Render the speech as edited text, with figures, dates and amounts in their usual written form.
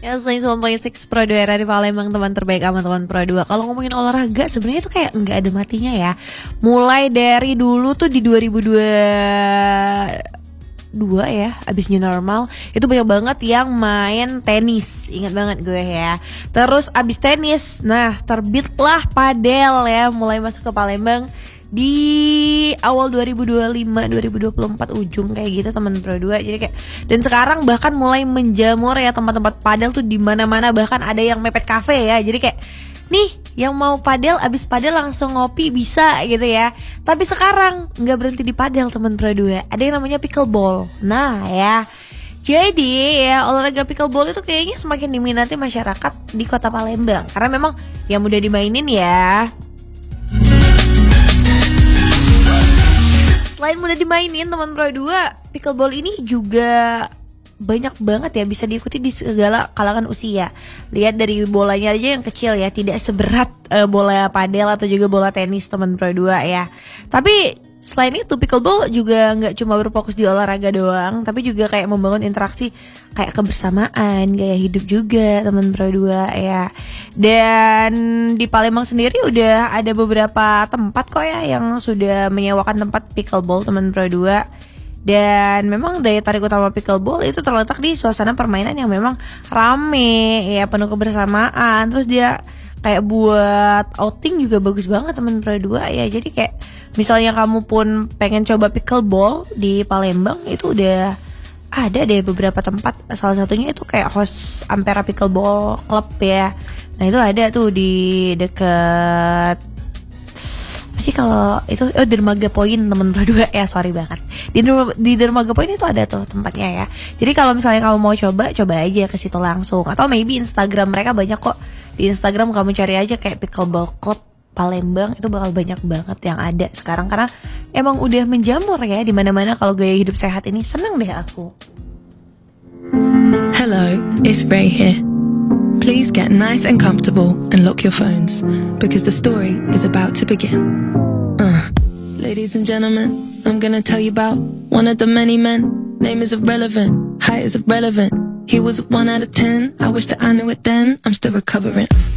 Ya, selain 1.6 Pro 2 era di Palembang, teman terbaik aman teman Pro 2. Kalau ngomongin olahraga sebenarnya itu kayak nggak ada matinya ya. Mulai dari dulu tuh di 2022 ya, abis new normal itu banyak banget yang main tenis. Ingat banget gue ya. Terus abis tenis, nah terbitlah padel ya, mulai masuk ke Palembang di awal 2024 ujung kayak gitu teman Pro 2. Jadi kayak, dan sekarang bahkan mulai menjamur ya tempat-tempat padel tuh di mana-mana, bahkan ada yang mepet cafe ya. Jadi kayak nih yang mau padel abis padel langsung ngopi bisa gitu ya. Tapi sekarang nggak berhenti di padel teman Pro 2, ada yang namanya pickleball. Nah ya, jadi ya olahraga pickleball itu kayaknya semakin diminati masyarakat di kota Palembang karena memang yang mudah dimainin ya. Selain mudah dimainin teman Pro 2, pickleball ini juga banyak banget ya, bisa diikuti di segala kalangan usia. Lihat dari bolanya aja yang kecil ya, tidak seberat bola padel atau juga bola tenis teman Pro 2 ya. Tapi selain itu pickleball juga nggak cuma berfokus di olahraga doang, tapi juga kayak membangun interaksi kayak kebersamaan, gaya hidup juga teman Pro 2 ya. Dan di Palembang sendiri udah ada beberapa tempat kok ya yang sudah menyewakan tempat pickleball teman Pro 2. Dan memang daya tarik utama pickleball itu terletak di suasana permainan yang memang rame ya, penuh kebersamaan. Terus dia kayak buat outing juga bagus banget teman Pro 2 ya. Jadi kayak misalnya kamu pun pengen coba pickleball di Palembang, itu udah ada deh beberapa tempat. Salah satunya itu kayak host Ampera Pickleball Club ya. Nah itu ada tuh di deket sih kalau itu Dermaga Point temen Pro 2 ya, sorry banget. Di Dermaga Point itu ada tuh tempatnya ya. Jadi kalau misalnya kamu mau coba aja ke situ langsung, atau maybe Instagram mereka banyak kok. Di Instagram kamu cari aja kayak Pickleball Club Palembang, itu bakal banyak banget yang ada sekarang karena emang udah menjamur ya di mana-mana. Kalau gaya hidup sehat ini seneng deh aku. Hello, it's Ray here. Please get nice and comfortable and lock your phones because the story is about to begin. Ladies and gentlemen, I'm gonna tell you about one of the many men. Name is irrelevant, height is irrelevant. He was a 1 out of 10. I wish that I knew it then. I'm still recovering.